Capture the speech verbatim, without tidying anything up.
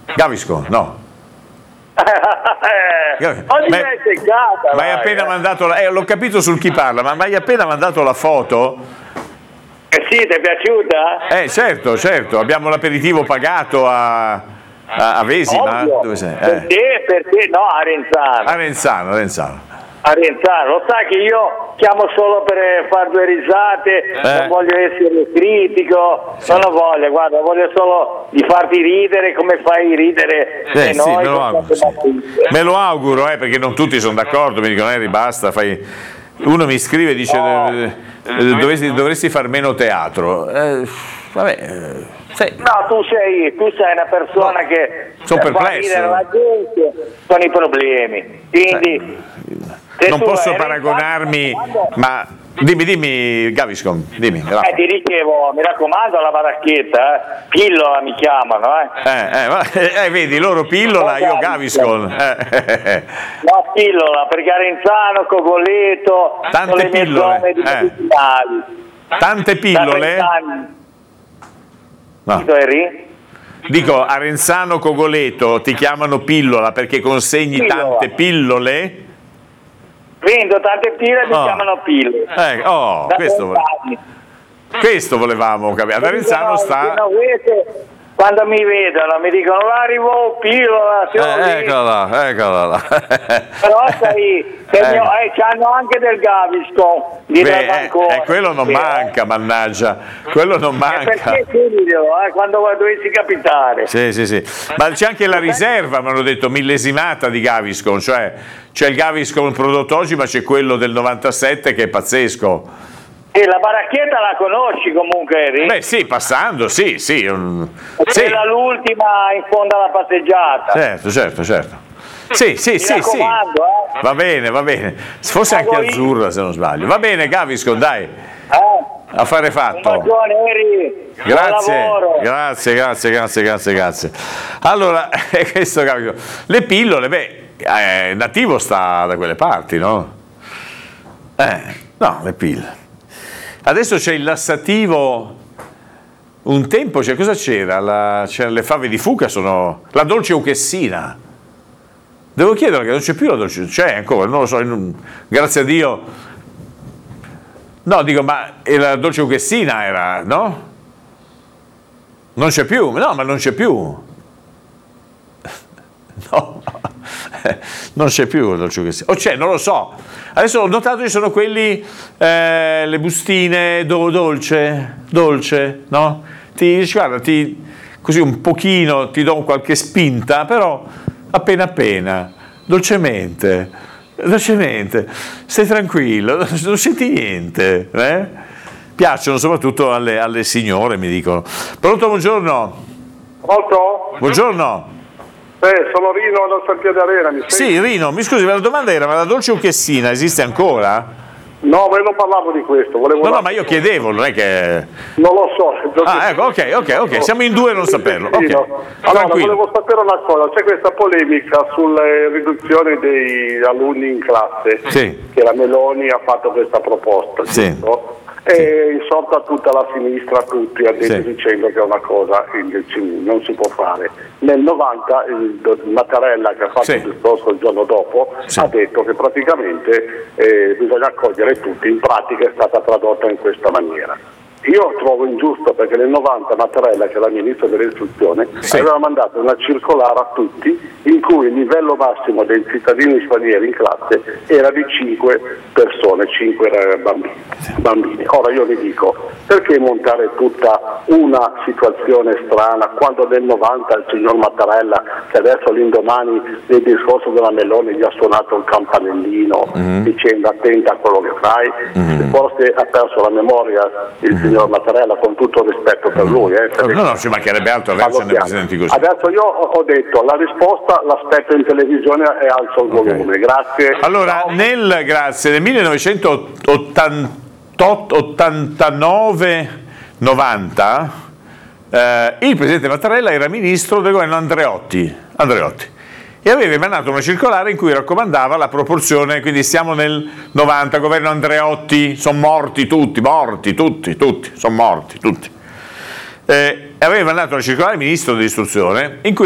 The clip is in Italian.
Gaviscon, no. eh, oggi ma, è seccata, ma hai appena mandato la, eh, l'ho capito sul chi parla, ma, ma hai appena mandato la foto? Eh sì, ti è piaciuta? Eh certo, certo, abbiamo l'aperitivo pagato a, a, a Vesima. Ovvio. Dove sei? Eh. Perché? Perché no, a Renzano. A Renzano, a Renzano. A Renzano, lo sai che io chiamo solo per fare due risate, Eh. non voglio essere critico, Sì. non ho voglia, guarda, voglio solo di farti ridere come fai ridere Eh, e sì, noi. me lo con auguro, tante sì. battute. Me lo auguro, eh, perché non tutti sono d'accordo, mi dicono Henry basta, fai... uno mi scrive e dice No. eh, eh, dovresti, dovresti far meno teatro. Eh, vabbè, eh, sì. No, tu sei, tu sei una persona No, che sono fa perplesso. ridere la gente con i problemi, quindi se Non tu posso eri- paragonarmi, quando- ma dimmi, dimmi Gaviscon, dimmi. Eh, ti dicevo, mi raccomando, la baracchetta, eh. Pillola mi chiamano, eh. Eh, eh, ma- eh, vedi, loro pillola, io Gaviscon. Eh, eh, eh. No, pillola, perché a Renzano, Cogoleto, Tante sono le mie pillole, zone di eh. medicinali. Tante Da pillole? trenta anni. No. Tu eri? Dico, a Renzano Cogoleto ti chiamano pillola perché consegni Pillola. tante pillole? Vendo tante pillole e mi Oh. chiamano pillole. Eh, oh, Da questo, trenta vole- anni. questo volevamo capire. Ad Arenzano Mi sta... dicono, "Genovese", quando mi vedono mi dicono arrivo pillola, siamo Eh, lì. eccola là, eccola là. Però sai, che Eh. mio- eh, c'hanno anche del Gaviscon di Beh, eh, Travancore. eh, quello non Sì, manca, mannaggia, quello non eh. manca. Perché subito, eh, quando dovessi capitare. Sì, sì, sì. Ma c'è anche la riserva, mi hanno detto, millesimata di Gaviscon, cioè c'è il Gaviscon prodotto oggi, ma c'è quello del novantasette che è pazzesco. E la baracchietta la conosci comunque, Eri? Beh sì, passando, sì, sì. un- sì. Era l'ultima in fondo alla passeggiata. Certo, certo, certo. Sì, sì, Mi sì, sì. raccomando, eh. Va bene, va bene. Fosse anche Pago io. azzurra se non sbaglio. Va bene, Gaviscon, dai, Eh. affare Un fatto. bacione, Eri. Buon Grazie, lavoro. grazie, grazie, grazie, grazie, grazie. Allora, questo Gaviscon. Le pillole, beh, eh, Nativo sta da quelle parti, no? Eh, no, le pillole. Adesso c'è il lassativo, un tempo, cioè, cosa c'era? La- c'erano le fave di fuca, sono la dolce uchessina. Devo chiedere che non c'è più la dolce, c'è ancora, non lo so, non- grazie a Dio. No, dico, ma e la dolce uchessina era, no? Non c'è più, no, ma non c'è più. No, non c'è più la dolce uchessina. O c'è, non lo so. Adesso ho notato che sono quelli, eh, le bustine do- dolce, dolce, no? Ti dici, guarda, ti, così un pochino ti do qualche spinta, però appena appena, dolcemente, dolcemente, stai tranquillo, non senti niente, eh? Piacciono soprattutto alle, alle signore, mi dicono. Pronto, buongiorno? Pronto? Buongiorno. Eh, sono Rino da San Piede Arena, mi senti? Sì, Rino, mi scusi, ma la domanda era, ma la dolce uchessina esiste ancora? No, ma io non parlavo di questo, volevo... No, no, ma io chiedevo, non è che... Non lo so. Ah, ecco, ok, ok, ok, siamo in due a non saperlo. Ok, Allora, tranquillo. volevo sapere una cosa, c'è questa polemica sulle riduzioni degli alunni in classe, Sì. che la Meloni ha fatto questa proposta, Sì. giusto? E insorta tutta la sinistra, tutti, ha detto, Sì. dicendo che è una cosa che non si può fare. Nel novanta il do- Mattarella, che ha fatto Sì. il discorso il giorno dopo, Sì. ha detto che praticamente eh, bisogna accogliere tutti, in pratica è stata tradotta in questa maniera. Io trovo ingiusto perché nel novanta Mattarella, che era ministro dell'istruzione, Sì. aveva mandato una circolare a tutti in cui il livello massimo dei cittadini stranieri in classe era di cinque persone, cinque bambini. bambini. Ora io vi dico, perché montare tutta una situazione strana quando nel novanta il signor Mattarella, che adesso all'indomani del discorso della Meloni gli ha suonato il campanellino Mm-hmm. dicendo attenta a quello che fai, forse ha perso la memoria il Mm-hmm. signor Mattarella, con tutto il rispetto per lui. Eh, perché- No, no, ci mancherebbe altro, adesso ne presidenti così. Adesso io ho ho detto la risposta l'aspetto in televisione e alzo il volume. Grazie. Allora, nel, grazie, nel millenovecentottantotto, ottantanove, novanta, eh, il presidente Mattarella era ministro del governo Andreotti, Andreotti e aveva emanato una circolare in cui raccomandava la proporzione, quindi siamo nel novanta, governo Andreotti, sono morti tutti, morti tutti, tutti, sono morti tutti. Eh, aveva emanato una circolare ministro dell'istruzione in cui